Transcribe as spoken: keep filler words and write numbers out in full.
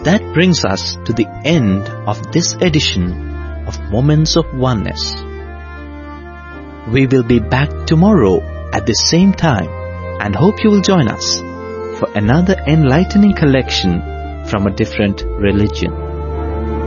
That brings us to the end of this edition of Moments of Oneness. We will be back tomorrow at the same time and hope you will join us for another enlightening collection from a different religion.